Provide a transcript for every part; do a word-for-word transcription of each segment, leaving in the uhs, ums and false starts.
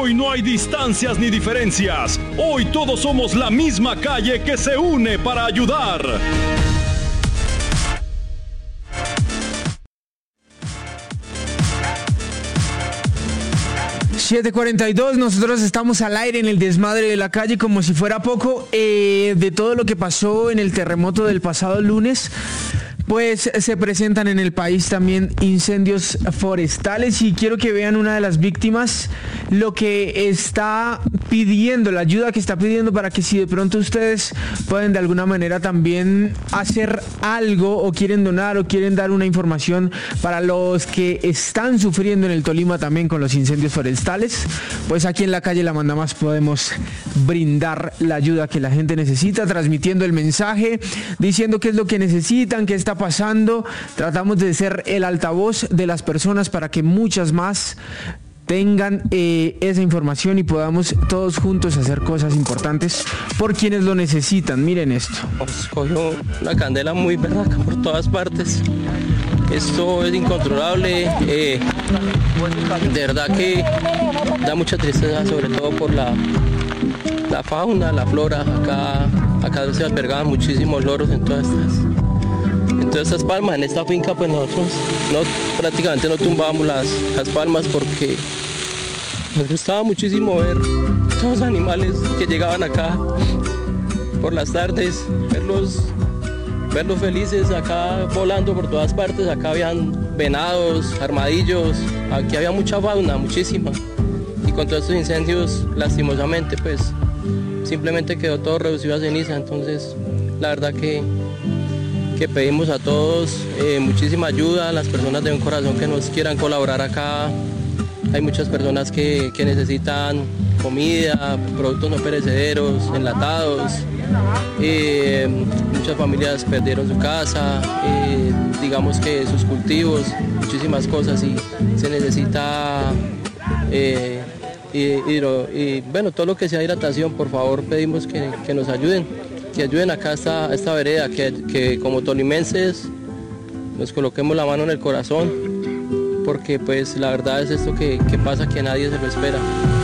Hoy no hay distancias ni diferencias. Hoy todos somos la misma calle que se une para ayudar. siete cuarenta y dos, nosotros estamos al aire en el desmadre de la calle como si fuera poco. Eh, de todo lo que pasó en el terremoto del pasado lunes, pues se presentan en el país también incendios forestales y quiero que vean una de las víctimas lo que está pidiendo, la ayuda que está pidiendo para que si de pronto ustedes pueden de alguna manera también hacer algo o quieren donar o quieren dar una información para los que están sufriendo en el Tolima también con los incendios forestales, pues aquí en la calle La Manda Más podemos brindar la ayuda que la gente necesita, transmitiendo el mensaje, diciendo qué es lo que necesitan, qué está pasando. Tratamos de ser el altavoz de las personas para que muchas más tengan eh, esa información y podamos todos juntos hacer cosas importantes por quienes lo necesitan. Miren esto. Nos cogió una candela muy berraca por todas partes. Esto es incontrolable. Eh, de verdad que da mucha tristeza, sobre todo por la, la fauna, la flora. Acá, acá se albergaban muchísimos loros en todas estas. En todas estas palmas, en esta finca pues nosotros no, prácticamente no tumbábamos las, las palmas porque nos gustaba muchísimo ver todos los animales que llegaban acá por las tardes, verlos, verlos felices acá volando por todas partes. Acá habían venados, armadillos, aquí había mucha fauna, muchísima. Y con todos estos incendios, lastimosamente pues simplemente quedó todo reducido a ceniza. Entonces la verdad que que pedimos a todos eh, muchísima ayuda, a las personas de un corazón que nos quieran colaborar acá. Hay muchas personas que, que necesitan comida, productos no perecederos, enlatados. Eh, muchas familias perdieron su casa, eh, digamos que sus cultivos, muchísimas cosas y se necesita eh, y, y, y bueno, todo lo que sea hidratación, por favor pedimos que, que nos ayuden. Que ayuden acá a esta, esta vereda, que, que como tolimenses nos coloquemos la mano en el corazón, porque pues la verdad es esto que, que pasa, que nadie se lo espera.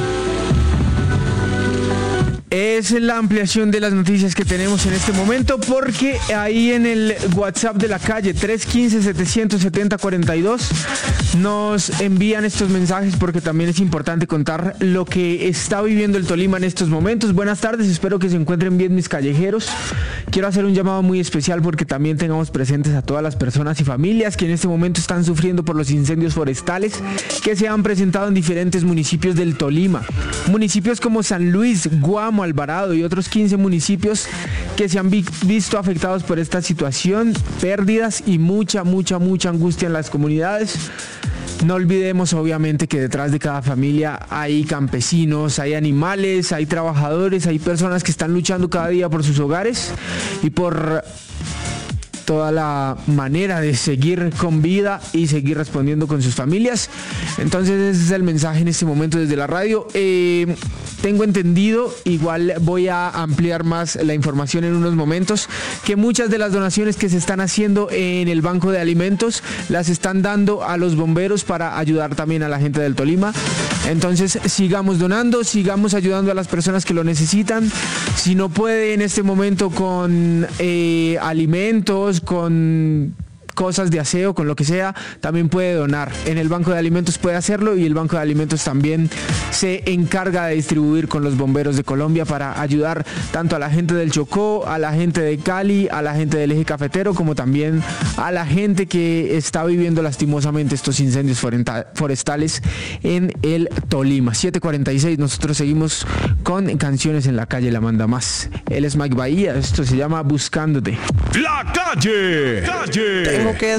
Es la ampliación de las noticias que tenemos en este momento, porque ahí en el WhatsApp de la calle tres uno cinco, siete siete cero, cuatro dos nos envían estos mensajes porque también es importante contar lo que está viviendo el Tolima en estos momentos. Buenas tardes, espero que se encuentren bien mis callejeros. Quiero hacer un llamado muy especial porque también tengamos presentes a todas las personas y familias que en este momento están sufriendo por los incendios forestales que se han presentado en diferentes municipios del Tolima. Municipios como San Luis, Guamo, Alvarado y otros quince municipios que se han vi- visto afectados por esta situación, pérdidas y mucha, mucha, mucha angustia en las comunidades. No olvidemos obviamente que detrás de cada familia hay campesinos, hay animales, hay trabajadores, hay personas que están luchando cada día por sus hogares y por toda la manera de seguir con vida y seguir respondiendo con sus familias. Entonces ese es el mensaje en este momento desde la radio. Eh, tengo entendido, igual voy a ampliar más la información en unos momentos, que muchas de las donaciones que se están haciendo en el Banco de Alimentos las están dando a los bomberos para ayudar también a la gente del Tolima. Entonces sigamos donando, sigamos ayudando a las personas que lo necesitan. Si no puede en este momento con eh, alimentos, con cosas de aseo, con lo que sea, también puede donar. En el Banco de Alimentos puede hacerlo y el Banco de Alimentos también se encarga de distribuir con los bomberos de Colombia para ayudar tanto a la gente del Chocó, a la gente de Cali, a la gente del eje cafetero, como también a la gente que está viviendo lastimosamente estos incendios forestales en el Tolima. siete cuarenta y seis, nosotros seguimos con canciones en la calle La Manda Más. Él es Mike Bahía, esto se llama Buscándote. La calle, calle. Tengo que